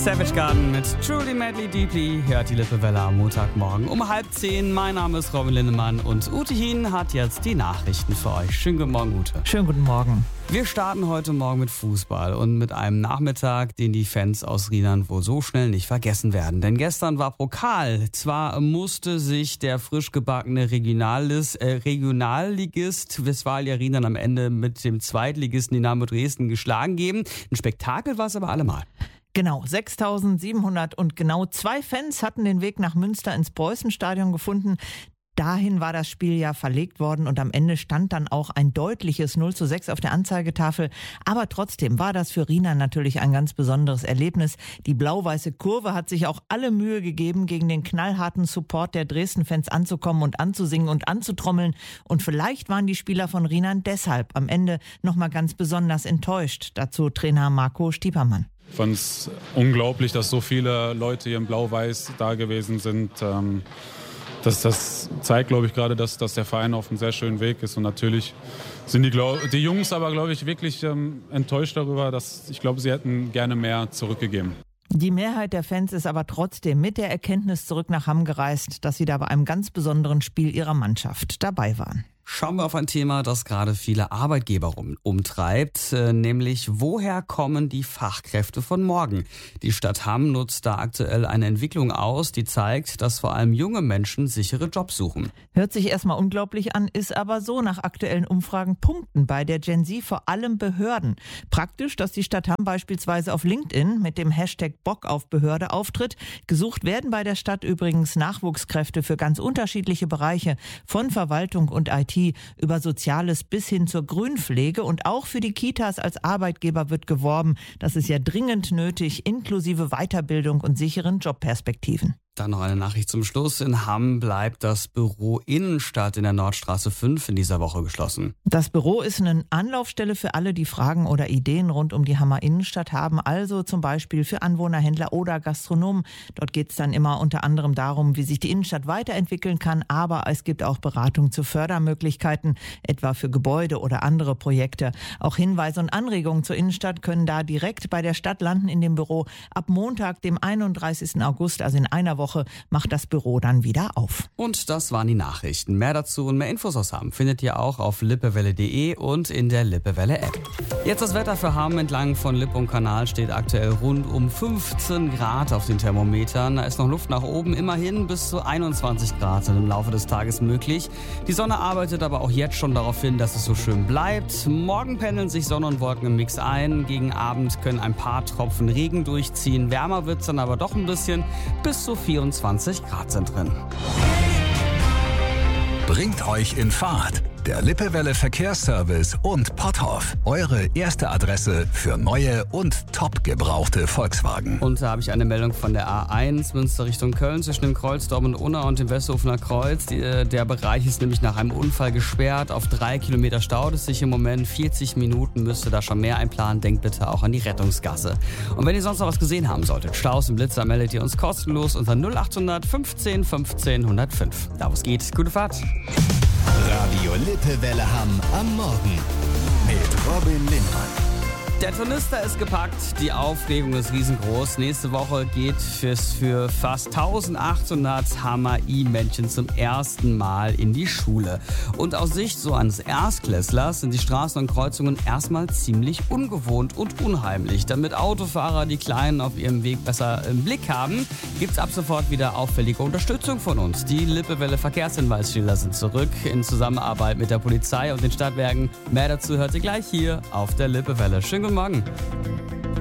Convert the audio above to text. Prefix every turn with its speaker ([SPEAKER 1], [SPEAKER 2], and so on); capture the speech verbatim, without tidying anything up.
[SPEAKER 1] Savage Garden mit Truly Madly Deeply hört die Lippewelle am Montagmorgen um halb zehn. Mein Name ist Robin Lindemann und Ute Hien hat jetzt die Nachrichten für euch. Schönen guten Morgen, Ute.
[SPEAKER 2] Schönen guten Morgen.
[SPEAKER 1] Wir starten heute Morgen mit Fußball und mit einem Nachmittag, den die Fans aus Rheinland wohl so schnell nicht vergessen werden. Denn gestern war Pokal. Zwar musste sich der frisch gebackene Regionallis, äh, Regionalligist Westfalia Rheinland am Ende mit dem Zweitligisten Dynamo Dresden geschlagen geben. Ein Spektakel war es aber allemal.
[SPEAKER 2] Genau, sechstausendsiebenhundert und genau zwei Fans hatten den Weg nach Münster ins Preußenstadion gefunden. Dahin war das Spiel ja verlegt worden und am Ende stand dann auch ein deutliches null zu sechs auf der Anzeigetafel. Aber trotzdem war das für Rheinland natürlich ein ganz besonderes Erlebnis. Die blau-weiße Kurve hat sich auch alle Mühe gegeben, gegen den knallharten Support der Dresden-Fans anzukommen und anzusingen und anzutrommeln. Und vielleicht waren die Spieler von Rheinland deshalb am Ende nochmal ganz besonders enttäuscht. Dazu Trainer Marco Stiepermann.
[SPEAKER 3] Ich fand es unglaublich, dass so viele Leute hier in Blau-Weiß da gewesen sind. Ähm, das, das zeigt, glaube ich, gerade, dass, dass der Verein auf einem sehr schönen Weg ist. Und natürlich sind die, glaub, die Jungs aber, glaube ich, wirklich ähm, enttäuscht darüber, dass ich glaube, sie hätten gerne mehr zurückgegeben.
[SPEAKER 2] Die Mehrheit der Fans ist aber trotzdem mit der Erkenntnis zurück nach Hamm gereist, dass sie da bei einem ganz besonderen Spiel ihrer Mannschaft dabei waren.
[SPEAKER 1] Schauen wir auf ein Thema, das gerade viele Arbeitgeber um, umtreibt, äh, nämlich woher kommen die Fachkräfte von morgen? Die Stadt Hamm nutzt da aktuell eine Entwicklung aus, die zeigt, dass vor allem junge Menschen sichere Jobs suchen.
[SPEAKER 2] Hört sich erstmal unglaublich an, ist aber so. Nach aktuellen Umfragen punkten bei der Gen Z vor allem Behörden. Praktisch, dass die Stadt Hamm beispielsweise auf LinkedIn mit dem Hashtag Bock auf Behörde auftritt. Gesucht werden bei der Stadt übrigens Nachwuchskräfte für ganz unterschiedliche Bereiche, von Verwaltung und I T über Soziales bis hin zur Grünpflege, und auch für die Kitas als Arbeitgeber wird geworben. Das ist ja dringend nötig, inklusive Weiterbildung und sicheren Jobperspektiven.
[SPEAKER 1] Dann noch eine Nachricht zum Schluss. In Hamm bleibt das Büro Innenstadt in der Nordstraße fünf in dieser Woche geschlossen.
[SPEAKER 2] Das Büro ist eine Anlaufstelle für alle, die Fragen oder Ideen rund um die Hammer Innenstadt haben. Also zum Beispiel für Anwohner, Händler oder Gastronomen. Dort geht es dann immer unter anderem darum, wie sich die Innenstadt weiterentwickeln kann. Aber es gibt auch Beratung zu Fördermöglichkeiten, etwa für Gebäude oder andere Projekte. Auch Hinweise und Anregungen zur Innenstadt können da direkt bei der Stadt landen in dem Büro. Ab Montag, dem einunddreißigsten August, also in einer Woche, macht das Büro dann wieder auf.
[SPEAKER 1] Und das waren die Nachrichten. Mehr dazu und mehr Infos aus Hamm findet ihr auch auf lippewelle punkt de und in der Lippewelle-App. Jetzt das Wetter für Hamm. Entlang von Lippe und Kanal steht aktuell rund um fünfzehn Grad auf den Thermometern. Da ist noch Luft nach oben, immerhin bis zu einundzwanzig Grad sind im Laufe des Tages möglich. Die Sonne arbeitet aber auch jetzt schon darauf hin, dass es so schön bleibt. Morgen pendeln sich Sonne und Wolken im Mix ein. Gegen Abend können ein paar Tropfen Regen durchziehen. Wärmer wird es dann aber doch ein bisschen, bis zu vierundzwanzig Grad sind drin.
[SPEAKER 4] Bringt euch in Fahrt. Der Lippewelle Verkehrsservice und Potthoff. Eure erste Adresse für neue und top gebrauchte Volkswagen.
[SPEAKER 1] Und da habe ich eine Meldung von der A eins, Münster Richtung Köln, zwischen dem Kreuzdorf und Unna und dem Westhofener Kreuz. Die, der Bereich ist nämlich nach einem Unfall gesperrt. Auf drei Kilometer staut es sich im Moment. vierzig Minuten müsste da schon mehr einplanen. Denkt bitte auch an die Rettungsgasse. Und wenn ihr sonst noch was gesehen haben solltet, Staus und Blitzer, meldet ihr uns kostenlos unter null achthundert fünfzehn fünfzehn hundertfünf. Da wo es geht, gute Fahrt.
[SPEAKER 4] Radio Lippewelle Hamm am Morgen mit Robin Lindemann.
[SPEAKER 1] Der Tornister ist gepackt, die Aufregung ist riesengroß. Nächste Woche geht es für fast eintausendachthundert Hammer I-Männchen zum ersten Mal in die Schule. Und aus Sicht so eines Erstklässlers sind die Straßen und Kreuzungen erstmal ziemlich ungewohnt und unheimlich. Damit Autofahrer die Kleinen auf ihrem Weg besser im Blick haben, gibt es ab sofort wieder auffällige Unterstützung von uns. Die Lippewelle Verkehrshinweisschilder sind zurück in Zusammenarbeit mit der Polizei und den Stadtwerken. Mehr dazu hört ihr gleich hier auf der Lippewelle. Schönen guten Morgen.